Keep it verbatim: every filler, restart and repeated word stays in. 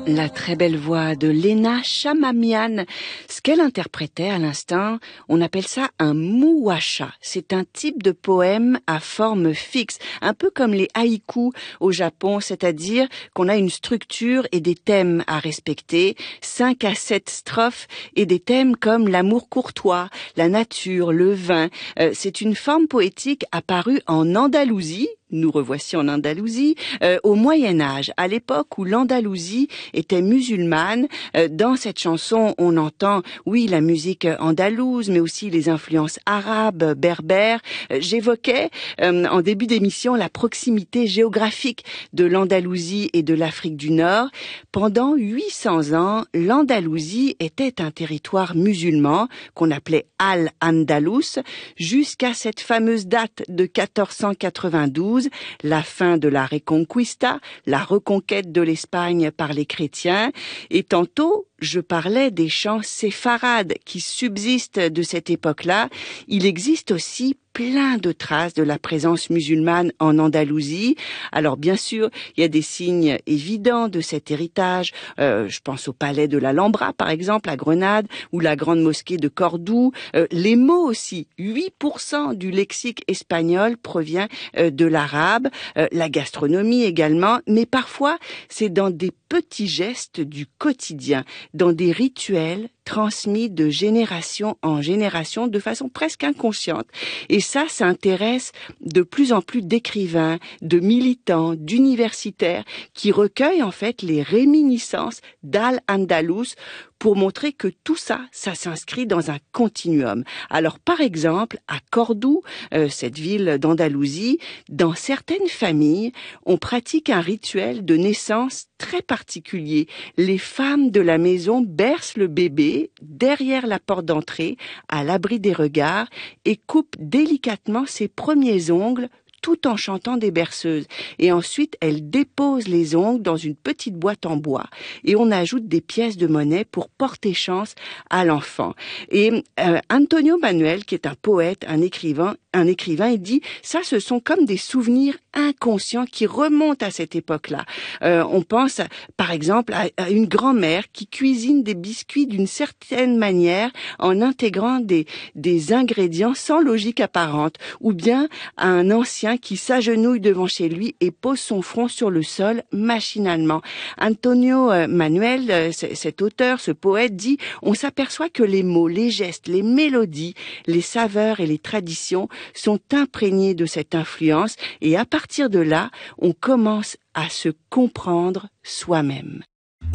La très belle voix de Lena Chamamian. Ce qu'elle interprétait à l'instant, on appelle ça un muwasha. C'est un type de poème à forme fixe, un peu comme les haïkus au Japon, c'est-à-dire qu'on a une structure et des thèmes à respecter, cinq à sept strophes et des thèmes comme l'amour courtois, la nature, le vin. Euh, c'est une forme poétique apparue en Andalousie. Nous revoici en Andalousie, euh, au Moyen-Âge, à l'époque où l'Andalousie était musulmane. Euh, dans cette chanson, on entend, oui, la musique andalouse, mais aussi les influences arabes, berbères. Euh, j'évoquais euh, en début d'émission la proximité géographique de l'Andalousie et de l'Afrique du Nord. Pendant huit cents ans, l'Andalousie était un territoire musulman qu'on appelait Al-Andalus, jusqu'à cette fameuse date de quatorze cent quatre-vingt-douze, la fin de la Reconquista, la reconquête de l'Espagne par les chrétiens. Et tantôt, je parlais des chants séfarades qui subsistent de cette époque-là. Il existe aussi plein de traces de la présence musulmane en Andalousie. Alors bien sûr, il y a des signes évidents de cet héritage. Euh, je pense au palais de l'Alhambra, par exemple, à Grenade, ou la grande mosquée de Cordoue. Euh, les mots aussi, huit pour cent du lexique espagnol provient euh, de l'arabe. Euh, la gastronomie également, mais parfois c'est dans des petits gestes du quotidien, dans des rituels transmis de génération en génération de façon presque inconsciente. Et ça, ça intéresse de plus en plus d'écrivains, de militants, d'universitaires qui recueillent en fait les réminiscences d'Al-Andalus pour montrer que tout ça, ça s'inscrit dans un continuum. Alors par exemple, à Cordoue, euh, cette ville d'Andalousie, dans certaines familles, on pratique un rituel de naissance très particulier. Les femmes de la maison bercent le bébé derrière la porte d'entrée, à l'abri des regards, et coupent délicatement ses premiers ongles tout en chantant des berceuses. Et ensuite, elle dépose les ongles dans une petite boîte en bois. Et on ajoute des pièces de monnaie pour porter chance à l'enfant. Et euh, Antonio Manuel, qui est un poète, un écrivain, un écrivain, il dit, ça, ce sont comme des souvenirs inconscients qui remontent à cette époque-là. Euh, on pense, par exemple, à, à une grand-mère qui cuisine des biscuits d'une certaine manière en intégrant des, des ingrédients sans logique apparente. Ou bien à un ancien qui s'agenouille devant chez lui et pose son front sur le sol machinalement. Antonio Manuel, cet auteur, ce poète, dit « On s'aperçoit que les mots, les gestes, les mélodies, les saveurs et les traditions sont imprégnés de cette influence et à partir de là, on commence à se comprendre soi-même. »